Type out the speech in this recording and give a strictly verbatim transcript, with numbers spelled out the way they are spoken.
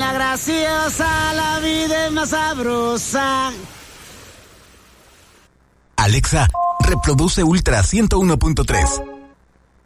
la graciosa, la vida es más sabrosa. Alexa, reproduce Ultra ciento uno punto tres.